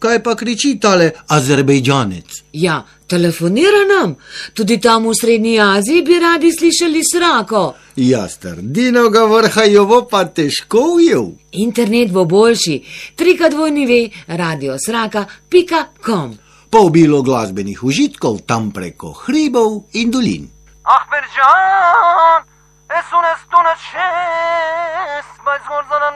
kaj pa kriči tale Azerbejdžanec? Ja, telefonira nam. Tudi tam v Srednji Aziji bi radi slišali Srako. Ja, Strdinovega vrha jo bo pa težko ujel. Internet bo boljši. 3x2radiosraka.com. Polbilo glasbenih užitkov tam preko hribov in dolin. Ahbercan, es un estuneches,